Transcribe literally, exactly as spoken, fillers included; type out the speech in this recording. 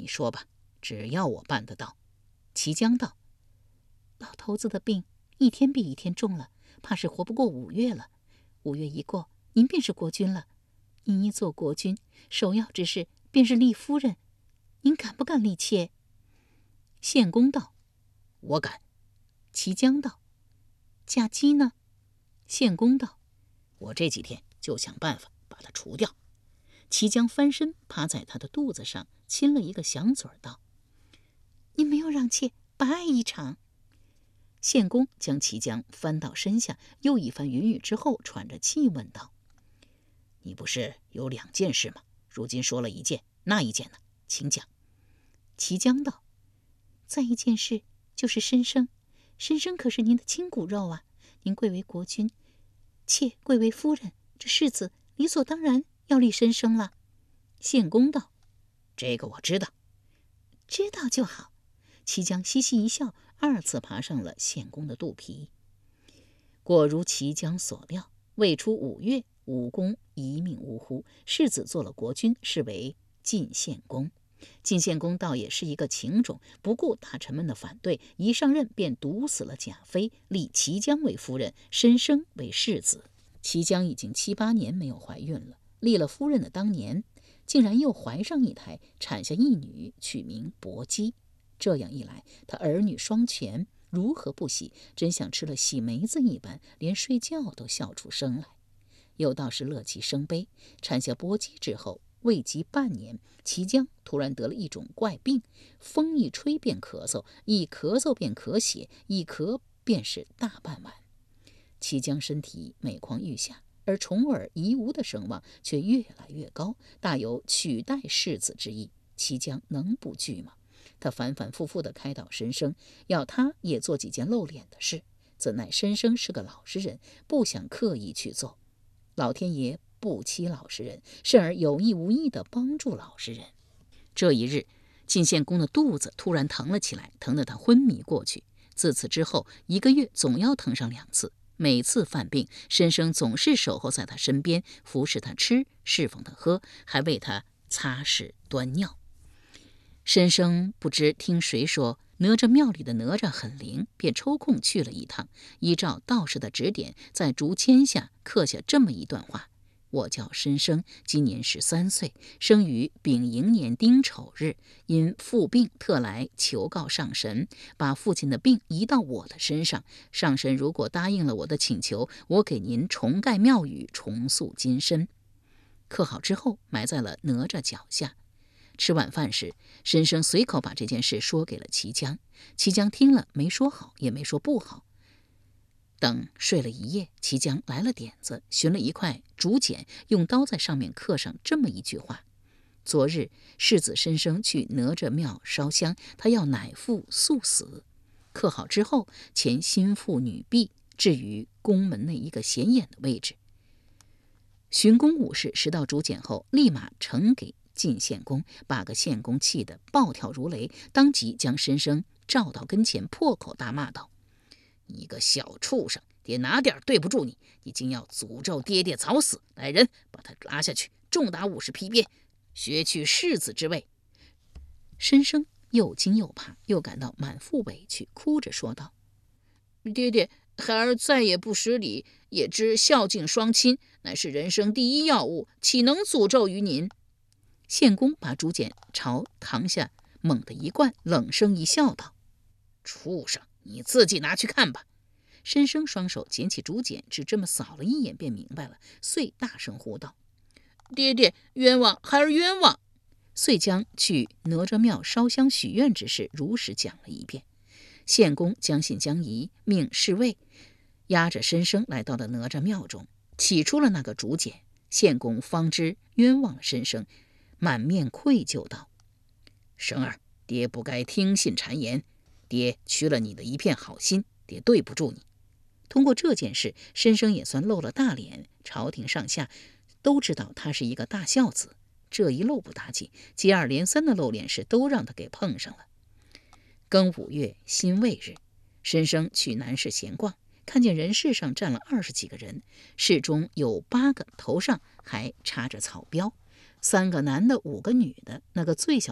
你说吧，只要我办得到。齐姜道：老头子的病一天比一天重了，怕是活不过五月了。五月一过，您便是国君了。您一做国君，首要之事便是立夫人，您敢不敢立妾？献公道：我敢。齐姜道：嫁姬呢？献公道：我这几天就想办法把它除掉。齐姜翻身趴在他的肚子上，亲了一个响嘴儿，道：你没有让妾白爱一场。献公将齐姜翻到身下，又一番云雨之后，喘着气问道：你不是有两件事吗？如今说了一件，那一件呢？请讲。齐姜道：再一件事就是申生，申生可是您的亲骨肉啊！您贵为国君，妾贵为夫人，这世子理所当然要立申生了。献公道：这个我知道。知道就好。齐姜嘻嘻一笑，二次爬上了献公的肚皮。果如齐姜所料，未出五月，武公一命呜呼，世子做了国君，是为晋献公。晋献公倒也是一个情种，不顾大臣们的反对，一上任便毒死了贾妃，立齐姜为夫人，申生为世子。齐姜已经七八年没有怀孕了，立了夫人的当年，竟然又怀上一胎，产下一女，取名薄姬。这样一来，他儿女双全，如何不喜？真像吃了喜梅子一般，连睡觉都笑出声来。有道是乐极生悲，产下薄姬之后，未及半年，齐姜突然得了一种怪病，风一吹便咳嗽，一咳嗽便咳血，一咳便是大半晚。齐姜身体每况愈下，而重耳夷吾的声望却越来越高，大有取代世子之意。齐姜能不惧吗？他反反复复地开导申生，要他也做几件露脸的事，怎奈申生是个老实人，不想刻意去做。老天爷不欺老实人，甚而有意无意地帮助老实人。这一日，晋献公的肚子突然疼了起来，疼得他昏迷过去。自此之后，一个月总要疼上两次。每次犯病，申生总是守候在他身边，服侍他吃，侍奉他喝，还为他擦拭端尿。申生不知听谁说哪吒庙里的哪吒很灵，便抽空去了一趟，依照道士的指点，在竹签下刻下这么一段话：我叫申生，今年十三岁，生于丙寅年丁丑日，因父病特来求告上神，把父亲的病移到我的身上。上神如果答应了我的请求，我给您重盖庙宇，重塑金身。刻好之后，埋在了哪吒脚下。吃晚饭时，申生随口把这件事说给了齐姜。齐姜听了，没说好，也没说不好。等睡了一夜，齐姜来了点子，寻了一块竹简，用刀在上面刻上这么一句话：昨日世子申生去哪吒庙烧香，他要乃父速死。刻好之后，前心腹女婢置于宫门内一个显眼的位置。巡宫武士拾到竹简后，立马呈给晋献公，把个献公气得暴跳如雷，当即将申生召到跟前，破口大骂道：你个小畜生，爹哪点对不住你？你竟要诅咒爹爹早死！来人，把他拉下去，重打五十皮鞭，削去世子之位。申生又惊又怕，又感到满腹委屈，哭着说道：爹爹，孩儿再也不失礼，也知孝敬双亲乃是人生第一要务，岂能诅咒于您？献公把竹简朝堂下猛地一灌，冷声一笑道：畜生，你自己拿去看吧。申生双手捡起竹简，只这么扫了一眼便明白了，遂大声呼道：爹爹，冤枉，孩儿冤枉！遂将去哪吒庙烧香许愿之事如实讲了一遍。献公将信将疑，命侍卫押着申生来到了哪吒庙中，起出了那个竹简。献公方知冤枉了申生，满面愧疚道：生儿，爹不该听信谗言，爹屈了你的一片好心，爹对不住你。通过这件事，申生也算露了大脸，朝廷上下都知道他是一个大孝子。这一露不打紧，接二连三的露脸事都让他给碰上了。庚午月辛未日，申生去南市闲逛，看见人市上站了二十几个人，市中有八个头上还插着草标，三个男的，五个女的，那个最小